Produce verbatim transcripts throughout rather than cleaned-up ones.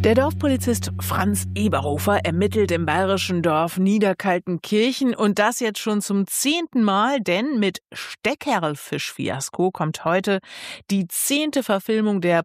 Der Dorfpolizist Franz Eberhofer ermittelt im bayerischen Dorf Niederkaltenkirchen und das jetzt schon zum zehnten Mal, denn mit Steckerlfisch-Fiasko kommt heute die zehnte Verfilmung der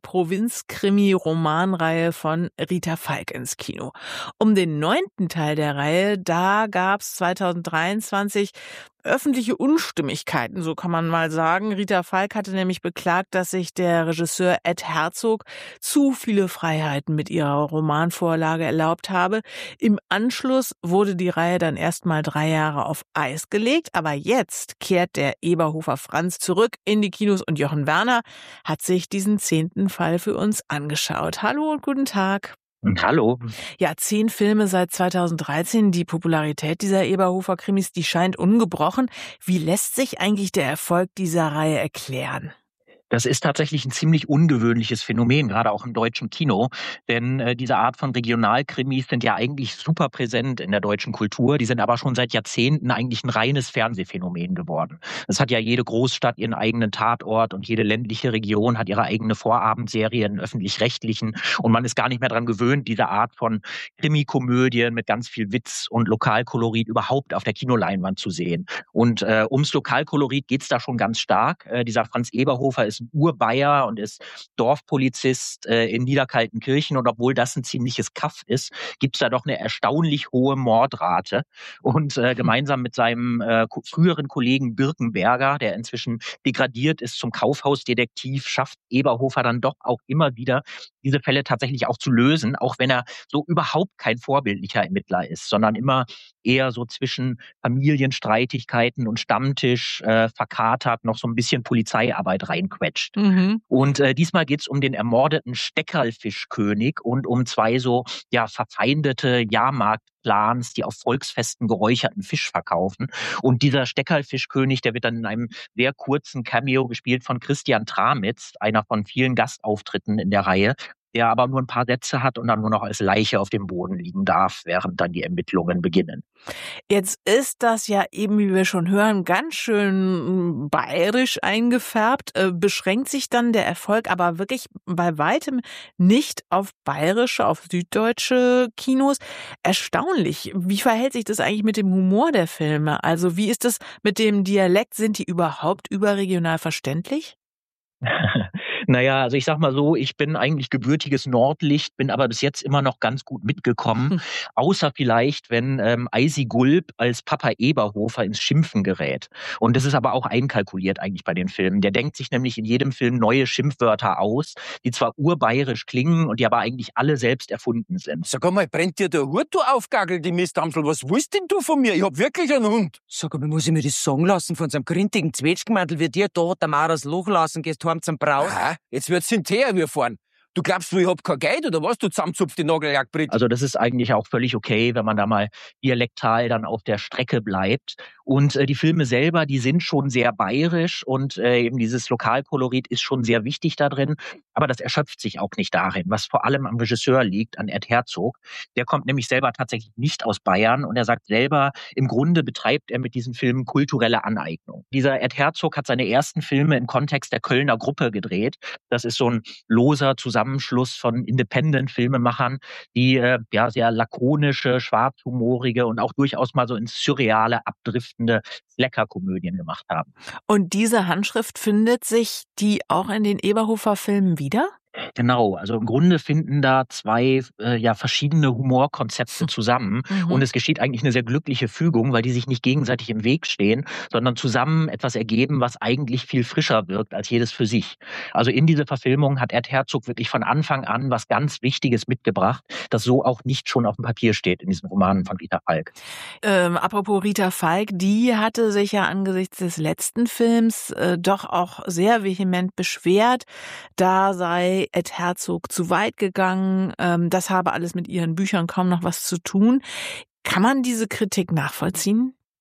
Provinz-Krimi-Romanreihe von Rita Falk ins Kino. Um den neunten Teil der Reihe, da gab's zweitausenddreiundzwanzig öffentliche Unstimmigkeiten, so kann man mal sagen. Rita Falk hatte nämlich beklagt, dass sich der Regisseur Ed Herzog zu viele Freiheiten mit ihrer Romanvorlage erlaubt habe. Im Anschluss wurde die Reihe dann erstmal drei Jahre auf Eis gelegt, aber jetzt kehrt der Eberhofer Franz zurück in die Kinos und Jochen Werner hat sich diesen zehnten Fall für uns angeschaut. Hallo und guten Tag. Hallo. Ja, zehn Filme seit zweitausenddreizehn. Die Popularität dieser Eberhofer-Krimis, die scheint ungebrochen. Wie lässt sich eigentlich der Erfolg dieser Reihe erklären? Das ist tatsächlich ein ziemlich ungewöhnliches Phänomen, gerade auch im deutschen Kino. Denn äh, diese Art von Regionalkrimis sind ja eigentlich super präsent in der deutschen Kultur. Die sind aber schon seit Jahrzehnten eigentlich ein reines Fernsehphänomen geworden. Es hat ja jede Großstadt ihren eigenen Tatort und jede ländliche Region hat ihre eigene Vorabendserie, einen öffentlich-rechtlichen. Und man ist gar nicht mehr dran gewöhnt, diese Art von Krimikomödien mit ganz viel Witz und Lokalkolorit überhaupt auf der Kinoleinwand zu sehen. Und äh, ums Lokalkolorit geht's da schon ganz stark. Äh, dieser Franz Eberhofer ist ein Urbayer und ist Dorfpolizist äh, in Niederkaltenkirchen. Und obwohl das ein ziemliches Kaff ist, gibt's da doch eine erstaunlich hohe Mordrate. Und äh, gemeinsam mit seinem äh, früheren Kollegen Birkenberger, der inzwischen degradiert ist zum Kaufhausdetektiv, schafft Eberhofer dann doch auch immer wieder, diese Fälle tatsächlich auch zu lösen, auch wenn er so überhaupt kein vorbildlicher Ermittler ist, sondern immer eher so zwischen Familienstreitigkeiten und Stammtisch äh, verkatert noch so ein bisschen Polizeiarbeit reinquetscht. Mhm. Und äh, diesmal geht's um den ermordeten Steckerlfischkönig und um zwei so ja verfeindete Jahrmarktclans, die auf Volksfesten geräucherten Fisch verkaufen. Und dieser Steckerlfischkönig, der wird dann in einem sehr kurzen Cameo gespielt von Christian Tramitz, einer von vielen Gastauftritten in der Reihe, der aber nur ein paar Sätze hat und dann nur noch als Leiche auf dem Boden liegen darf, während dann die Ermittlungen beginnen. Jetzt ist das ja eben, wie wir schon hören, ganz schön bayerisch eingefärbt. Äh, beschränkt sich dann der Erfolg aber wirklich bei weitem nicht auf bayerische, auf süddeutsche Kinos? Erstaunlich. Wie verhält sich das eigentlich mit dem Humor der Filme? Also wie ist das mit dem Dialekt? Sind die überhaupt überregional verständlich? Naja, also ich sag mal so, ich bin eigentlich gebürtiges Nordlicht, bin aber bis jetzt immer noch ganz gut mitgekommen. Hm. Außer vielleicht, wenn ähm, Eisi Gulb als Papa Eberhofer ins Schimpfen gerät. Und das ist aber auch einkalkuliert eigentlich bei den Filmen. Der denkt sich nämlich in jedem Film neue Schimpfwörter aus, die zwar urbayerisch klingen und die aber eigentlich alle selbst erfunden sind. Sag einmal, brennt dir der Hut, du Aufgagel, die Mistamsel? Was willst denn du von mir? Ich hab wirklich einen Hund. Sag einmal, muss ich mir das sagen lassen von so einem grintigen Zwetschgenmantel wie dir da, der Maras Loch lassen, gehst heim zum Braut? Aha, jetzt wird's hinterher wir fahren. Du glaubst, ich hab kein Geld oder was, du zusammenzupft die Nagellackbrit? Also das ist eigentlich auch völlig okay, wenn man da mal dialektal dann auf der Strecke bleibt. Und äh, die Filme selber, die sind schon sehr bayerisch und äh, eben dieses Lokalkolorit ist schon sehr wichtig da drin. Aber das erschöpft sich auch nicht darin, was vor allem am Regisseur liegt, an Ed Herzog. Der kommt nämlich selber tatsächlich nicht aus Bayern und er sagt selber, im Grunde betreibt er mit diesen Filmen kulturelle Aneignung. Dieser Ed Herzog hat seine ersten Filme im Kontext der Kölner Gruppe gedreht. Das ist so ein loser Zusammenschluss von Independent-Filmemachern, die äh, ja sehr lakonische, schwarzhumorige und auch durchaus mal so ins Surreale abdriftende Slacker-Komödien gemacht haben. Und diese Handschrift findet sich die auch in den Eberhofer-Filmen wieder? Genau, also im Grunde finden da zwei äh, ja verschiedene Humorkonzepte zusammen mhm. und es geschieht eigentlich eine sehr glückliche Fügung, weil die sich nicht gegenseitig im Weg stehen, sondern zusammen etwas ergeben, was eigentlich viel frischer wirkt als jedes für sich. Also in diese Verfilmung hat Ed Herzog wirklich von Anfang an was ganz Wichtiges mitgebracht, das so auch nicht schon auf dem Papier steht in diesen Romanen von Rita Falk. Ähm, apropos Rita Falk, die hatte sich ja angesichts des letzten Films äh, doch auch sehr vehement beschwert, da sei Ed Herzog zu weit gegangen. Ähm, das habe alles mit ihren Büchern kaum noch was zu tun. Kann man diese Kritik nachvollziehen?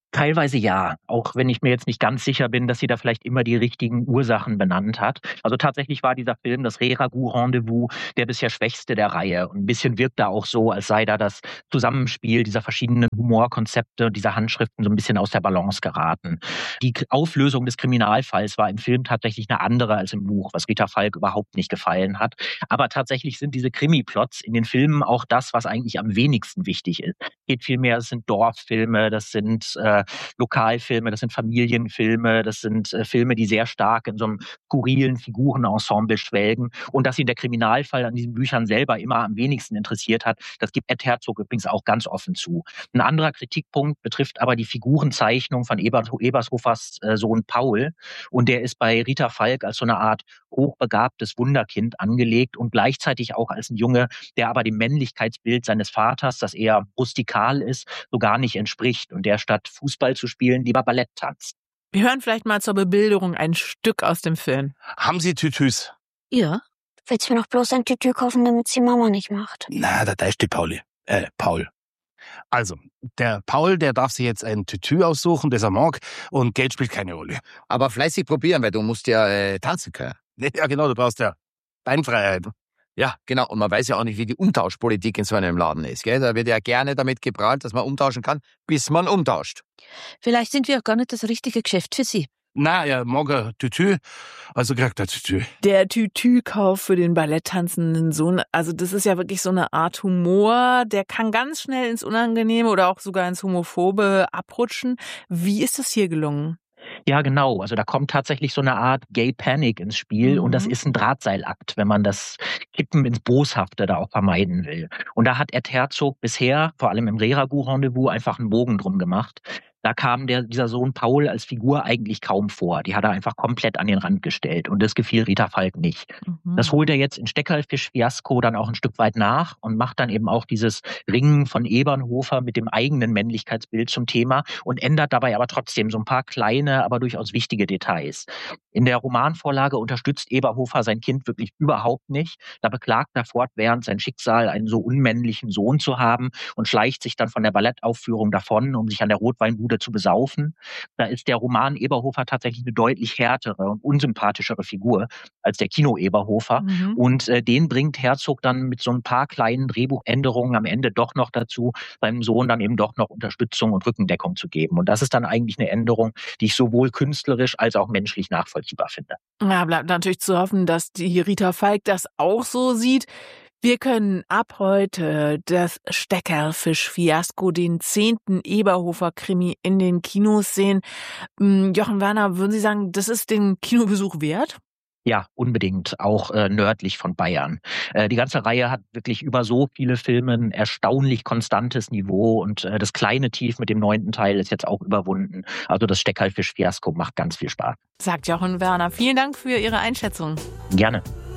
Teilweise ja, auch wenn ich mir jetzt nicht ganz sicher bin, dass sie da vielleicht immer die richtigen Ursachen benannt hat. Also tatsächlich war dieser Film, das Re-Ragout-Rendezvous, der bisher schwächste der Reihe. Und ein bisschen wirkt da auch so, als sei da das Zusammenspiel dieser verschiedenen Humorkonzepte, dieser Handschriften so ein bisschen aus der Balance geraten. Die K- Auflösung des Kriminalfalls war im Film tatsächlich eine andere als im Buch, was Rita Falk überhaupt nicht gefallen hat. Aber tatsächlich sind diese Krimi-Plots in den Filmen auch das, was eigentlich am wenigsten wichtig ist. Geht vielmehr, es sind Dorffilme, das sind äh, Lokalfilme, das sind Familienfilme, das sind äh, Filme, die sehr stark in so einem skurrilen Figurenensemble schwelgen. Und dass ihn der Kriminalfall an diesen Büchern selber immer am wenigsten interessiert hat, das gibt Ed Herzog übrigens auch ganz offen zu. Ein anderer Kritikpunkt betrifft aber die Figurenzeichnung von Ebert, Ebershofers äh, Sohn Paul. Und der ist bei Rita Falk als so eine Art hochbegabtes Wunderkind angelegt und gleichzeitig auch als ein Junge, der aber dem Männlichkeitsbild seines Vaters, das eher rustikal ist, so gar nicht entspricht und der statt Fußball zu spielen lieber Ballett tanzt. Wir hören vielleicht mal zur Bebilderung ein Stück aus dem Film. Haben Sie Tütüs? Ja. Willst du mir noch bloß ein Tütü kaufen, damit sie Mama nicht macht? Na, da ist die Pauli. Äh, Paul. Also, der Paul, der darf sich jetzt ein Tütü aussuchen, das er mag, und Geld spielt keine Rolle. Aber fleißig probieren, weil du musst ja äh, tanzen können. Ja, genau, du brauchst ja Beinfreiheit. Ja, genau. Und man weiß ja auch nicht, wie die Umtauschpolitik in so einem Laden ist. Gell? Da wird ja gerne damit geprahlt, dass man umtauschen kann, bis man umtauscht. Vielleicht sind wir auch gar nicht das richtige Geschäft für sie. Na, er mag ein Tütü, also kriegt er Tütü. Der Tütü-Kauf für den balletttanzenden Sohn, also das ist ja wirklich so eine Art Humor, der kann ganz schnell ins Unangenehme oder auch sogar ins Homophobe abrutschen. Wie ist das hier gelungen? Ja, genau. Also da kommt tatsächlich so eine Art Gay Panic ins Spiel Mhm. und das ist ein Drahtseilakt, wenn man das Kippen ins Boshafte da auch vermeiden will. Und da hat Ed Herzog bisher, vor allem im Re-Ragout-Rendezvous, einfach einen Bogen drum gemacht. Da kam der, dieser Sohn Paul als Figur eigentlich kaum vor. Die hat er einfach komplett an den Rand gestellt und das gefiel Rita Falk nicht. Mhm. Das holt er jetzt in Steckerlfisch-Fiasko dann auch ein Stück weit nach und macht dann eben auch dieses Ringen von Ebernhofer mit dem eigenen Männlichkeitsbild zum Thema und ändert dabei aber trotzdem so ein paar kleine, aber durchaus wichtige Details. In der Romanvorlage unterstützt Eberhofer sein Kind wirklich überhaupt nicht. Da beklagt er fortwährend sein Schicksal, einen so unmännlichen Sohn zu haben und schleicht sich dann von der Ballettaufführung davon, um sich an der Rotweinbude zu besaufen. Da ist der Roman Eberhofer tatsächlich eine deutlich härtere und unsympathischere Figur als der Kino Eberhofer. Mhm. Und äh, den bringt Herzog dann mit so ein paar kleinen Drehbuchänderungen am Ende doch noch dazu, seinem Sohn dann eben doch noch Unterstützung und Rückendeckung zu geben. Und das ist dann eigentlich eine Änderung, die ich sowohl künstlerisch als auch menschlich nachvollziehbar finde. Ja, bleibt natürlich zu hoffen, dass die Rita Falk das auch so sieht. Wir können ab heute das Steckerlfisch-Fiasko, den zehnten Eberhofer-Krimi in den Kinos sehen. Hm, Jochen Werner, würden Sie sagen, das ist den Kinobesuch wert? Ja, unbedingt, auch äh, nördlich von Bayern. Äh, die ganze Reihe hat wirklich über so viele Filme ein erstaunlich konstantes Niveau und äh, das kleine Tief mit dem neunten Teil ist jetzt auch überwunden. Also das Steckerlfisch-Fiasko macht ganz viel Spaß. Sagt Jochen Werner. Vielen Dank für Ihre Einschätzung. Gerne.